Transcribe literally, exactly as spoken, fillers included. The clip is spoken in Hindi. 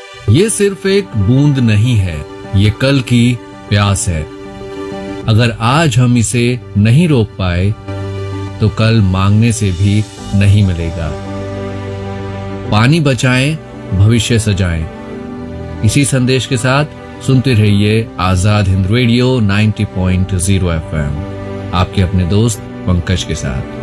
ये सिर्फ एक बूंद नहीं है, ये कल की प्यास है। अगर आज हम इसे नहीं रोक पाए तो कल मांगने से भी नहीं मिलेगा। पानी बचाएं, भविष्य सजाएं। इसी संदेश के साथ सुनते रहिए आजाद हिंद रेडियो नब्बे पॉइंट शून्य एफ एम, आपके अपने दोस्त पंकज के साथ।